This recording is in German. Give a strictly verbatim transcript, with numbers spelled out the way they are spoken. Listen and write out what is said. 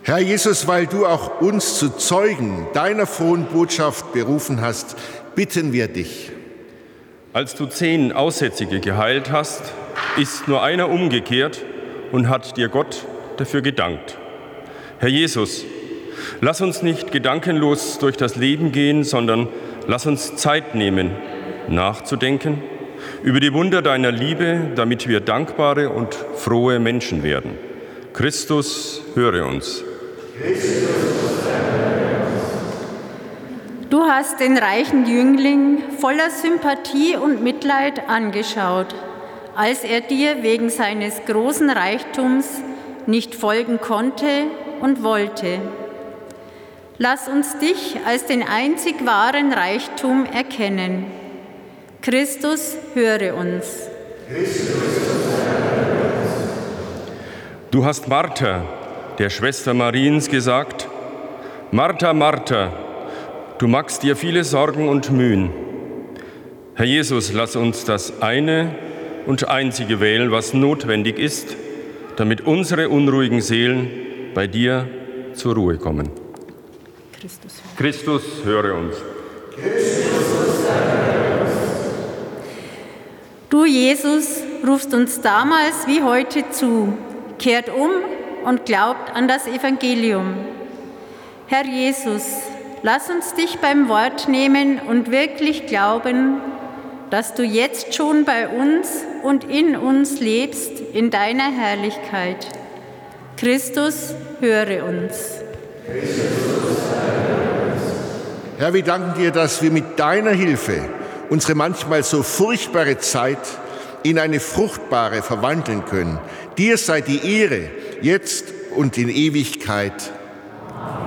Herr Jesus, weil du auch uns zu Zeugen deiner frohen Botschaft berufen hast, bitten wir dich. Als du zehn Aussätzige geheilt hast, ist nur einer umgekehrt und hat dir Gott dafür gedankt. Herr Jesus, lass uns nicht gedankenlos durch das Leben gehen, sondern lass uns Zeit nehmen, nachzudenken über die Wunder deiner Liebe, damit wir dankbare und frohe Menschen werden. Christus, höre uns. Du hast den reichen Jüngling voller Sympathie und Mitleid angeschaut, als er dir wegen seines großen Reichtums nicht folgen konnte und wollte. Lass uns dich als den einzig wahren Reichtum erkennen. Christus, höre uns. Du hast Martha, der Schwester Mariens, gesagt: Martha, Martha, du machst dir viele Sorgen und Mühen. Herr Jesus, lass uns das eine und einzige wählen, was notwendig ist, damit unsere unruhigen Seelen bei dir zur Ruhe kommen. Christus, Christus, höre uns. Du, Jesus, rufst uns damals wie heute zu, kehrt um und glaubt an das Evangelium. Herr Jesus, lass uns dich beim Wort nehmen und wirklich glauben, dass du jetzt schon bei uns und in uns lebst in deiner Herrlichkeit. Christus, höre uns. Herr, wir danken dir, dass wir mit deiner Hilfe unsere manchmal so furchtbare Zeit in eine fruchtbare verwandeln können. Dir sei die Ehre, jetzt und in Ewigkeit.